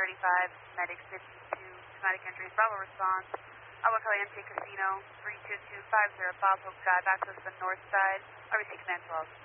medics 52, traumatic injuries, Bravo response. Alpha Caliente Casino, 32250, Bob Hope Drive, access the north side. RBC Command 12.